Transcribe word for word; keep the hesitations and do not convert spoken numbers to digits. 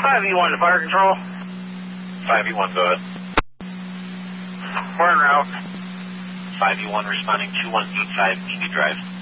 five E one to fire control. five E one, go ahead. We're en route. five E one responding two one eight five Eby Drive.